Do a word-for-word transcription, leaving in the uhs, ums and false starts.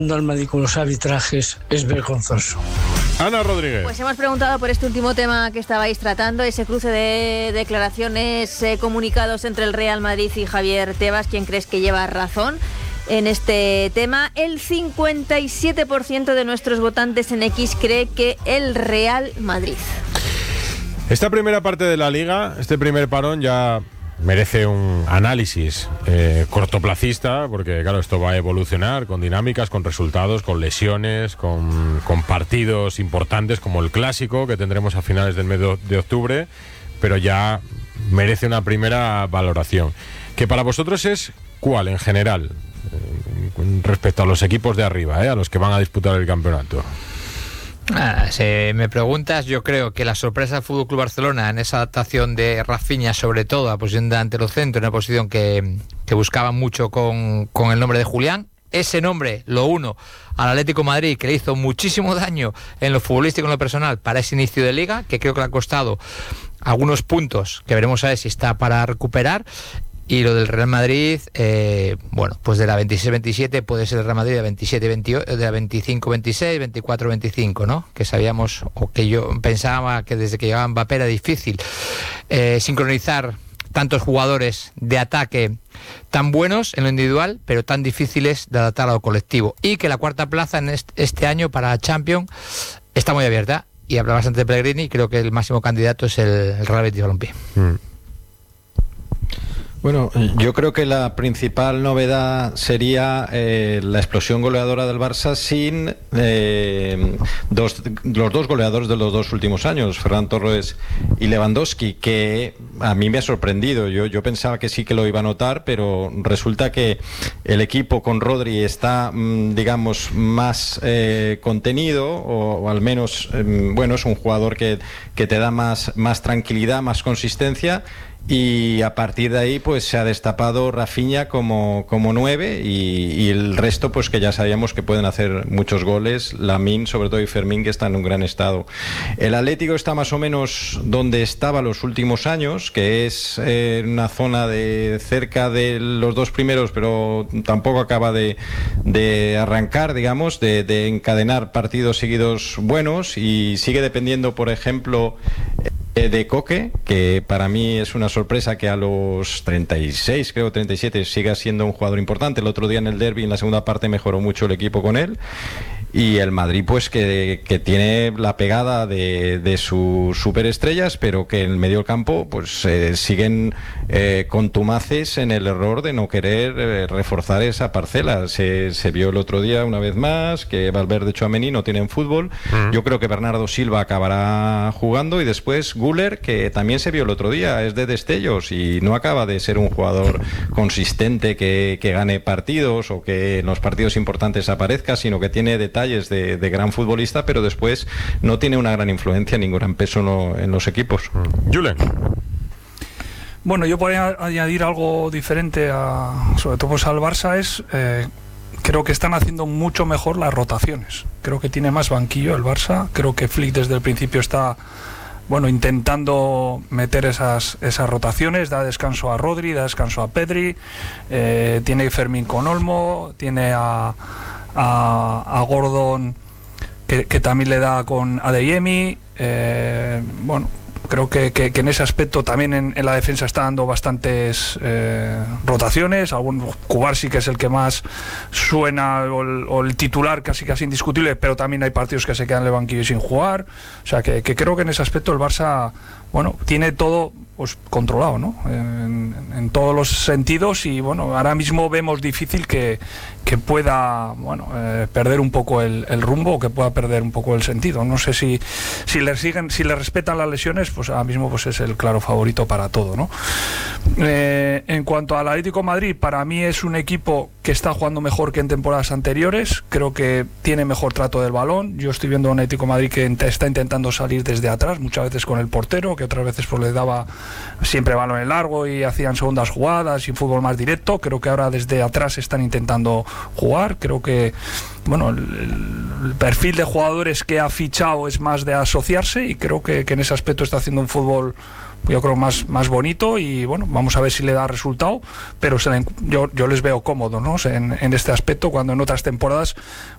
al Madrid con los arbitrajes es vergonzoso. Ana Rodríguez. Pues hemos preguntado por este último tema que estabais tratando, ese cruce de declaraciones, eh, comunicados entre el Real Madrid y Javier Tebas. ¿Quién crees que lleva razón en este tema? El cincuenta y siete por ciento de nuestros votantes en X cree que el Real Madrid. Esta primera parte de la Liga, este primer parón ya merece un análisis eh, cortoplacista, porque claro, esto va a evolucionar con dinámicas, con resultados, con lesiones, con, con partidos importantes como el Clásico que tendremos a finales del mes de octubre, pero ya merece una primera valoración. Que para vosotros es ¿cuál en general? Eh, respecto a los equipos de arriba, eh, a los que van a disputar el campeonato. Ah, si me preguntas, yo creo que la sorpresa del F C Barcelona en esa adaptación de Rafinha, sobre todo a la posición de delantero centro, una posición que, que buscaban mucho con, con el nombre de Julián. Ese nombre lo uno al Atlético de Madrid, que le hizo muchísimo daño en lo futbolístico y en lo personal para ese inicio de liga, que creo que le ha costado algunos puntos que veremos a ver si está para recuperar. Y lo del Real Madrid, eh, bueno, pues de la veintiséis veintisiete puede ser el Real Madrid de veintisiete veintiocho, de la veinticinco veintiséis, veinticuatro veinticinco, ¿no? Que sabíamos, o que yo pensaba que desde que llegaba Mbappé era difícil eh, sincronizar tantos jugadores de ataque tan buenos en lo individual, pero tan difíciles de adaptar a lo colectivo. Y que la cuarta plaza en este, este año para Champions está muy abierta. Y hablabas antes de Pellegrini, y creo que el máximo candidato es el, el Real Betis Balompié. Mm. Bueno, yo creo que la principal novedad sería eh, la explosión goleadora del Barça sin eh, dos, los dos goleadores de los dos últimos años, Ferran Torres y Lewandowski, que a mí me ha sorprendido. Yo, yo pensaba que sí que lo iba a notar, pero resulta que el equipo con Rodri está, digamos, más eh, contenido, o, o al menos, eh, bueno, es un jugador que, que te da más, más tranquilidad, más consistencia. Y a partir de ahí pues se ha destapado Rafinha como, como nueve y, y el resto pues que ya sabíamos que pueden hacer muchos goles, Lamine sobre todo y Fermín, que están en un gran estado. El Atlético está más o menos donde estaba los últimos años, que es eh, una zona de cerca de los dos primeros, pero tampoco acaba de, de arrancar, digamos, de, de encadenar partidos seguidos buenos, y sigue dependiendo, por ejemplo, de Coque, que para mí es una sorpresa que a los treinta y seis, creo treinta y siete, siga siendo un jugador importante. El otro día en el derbi, en la segunda parte, mejoró mucho el equipo con él. Y el Madrid pues que, que tiene la pegada de, de sus superestrellas, pero que en el medio del campo pues eh, siguen eh, contumaces en el error de no querer eh, reforzar esa parcela. Se, se vio el otro día una vez más que Valverde y Tchouaméni no tienen fútbol. Mm. Yo creo que Bernardo Silva acabará jugando, y después Güler, que también se vio el otro día, es de destellos y no acaba de ser un jugador consistente que, que gane partidos o que en los partidos importantes aparezca, sino que tiene detalles De, de gran futbolista, pero después no tiene una gran influencia ni un gran peso no, en los equipos. Julen. Bueno, yo podría añadir algo diferente a, sobre todo pues al Barça, es eh, creo que están haciendo mucho mejor las rotaciones. Creo que tiene más banquillo el Barça. Creo que Flick desde el principio está, bueno, intentando meter esas, esas rotaciones, da descanso a Rodri, da descanso a Pedri, eh, tiene Fermín con Olmo, tiene a A, a Gordon, que, que también le da con Adeyemi. Eh, bueno, creo que, que, que en ese aspecto también en, en la defensa está dando bastantes eh, rotaciones. Algún Cubarsí, que es el que más suena, o el, o el titular casi casi indiscutible, pero también hay partidos que se quedan en el banquillo sin jugar. O sea que, que creo que en ese aspecto el Barça, bueno, tiene todo pues controlado, ¿no? En, en todos los sentidos, y bueno, ahora mismo vemos difícil que, que pueda, bueno, eh, perder un poco el, el rumbo, o que pueda perder un poco el sentido. No sé si, si le siguen, si le respetan las lesiones, pues ahora mismo pues es el claro favorito para todo, ¿no? Eh, en cuanto al Atlético de Madrid, para mí es un equipo que está jugando mejor que en temporadas anteriores. Creo que tiene mejor trato del balón. Yo estoy viendo a un Atlético de Madrid que está intentando salir desde atrás, muchas veces con el portero, que otras veces pues le daba siempre balón en largo y hacían segundas jugadas y fútbol más directo. Creo que ahora desde atrás están intentando jugar. Creo que, bueno, el, el perfil de jugadores que ha fichado es más de asociarse, y creo que, que en ese aspecto está haciendo un fútbol, yo creo, más, más bonito, y bueno, vamos a ver si le da resultado, pero se le, yo, yo les veo cómodos, ¿no? En, en este aspecto, cuando en otras temporadas